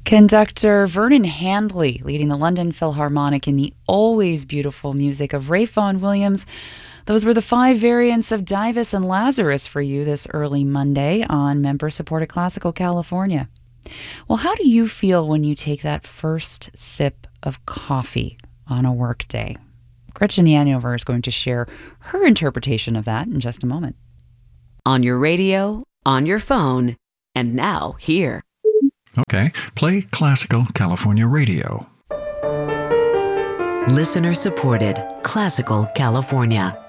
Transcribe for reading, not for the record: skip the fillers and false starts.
Conductor Vernon Handley leading the London Philharmonic in the always beautiful music of Ray Vaughan Williams. Those were the 5 variants of Divus and Lazarus for you this early Monday on member-supported Classical California. Well, how do you feel when you take that first sip of coffee on a work day? Gretchen Yanover is going to share her interpretation of that in just a moment. On your radio, on your phone, and now here. Okay, play Classical California Radio. Listener supported Classical California.